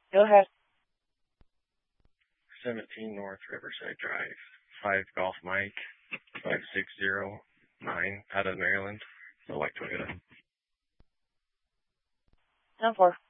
Go ahead. 17 North Riverside Drive, 5 Golf Mike, 5609, out of Maryland, the white Toyota. 10-4.